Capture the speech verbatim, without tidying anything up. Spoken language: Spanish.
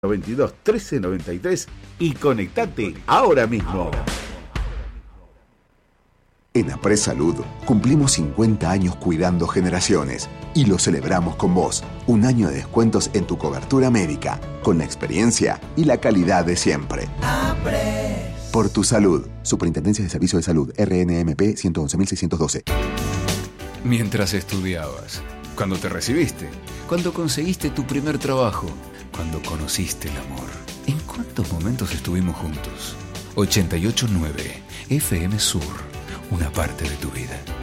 veintidós trece noventa y tres y conectate ahora mismo. En Apres Salud cumplimos cincuenta años cuidando generaciones y lo celebramos con vos. Un año de descuentos en tu cobertura médica, con la experiencia y la calidad de siempre. Apres. Por tu salud. Superintendencia de Servicios de Salud, R N M P ciento once mil seiscientos doce. Mientras estudiabas, cuando te recibiste, cuando conseguiste tu primer trabajo, cuando conociste el amor. ¿En cuántos momentos estuvimos juntos? ochenta y ocho punto nueve F M Sur, una parte de tu vida.